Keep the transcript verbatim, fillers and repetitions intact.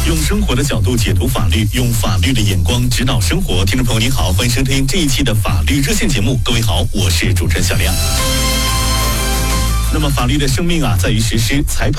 用生活的角度解读法律，用法律的眼光指导生活。听众朋友您好，欢迎收听这一期的法律热线节目。各位好，我是主持人小亮。那么法律的生命啊，在于实施，裁判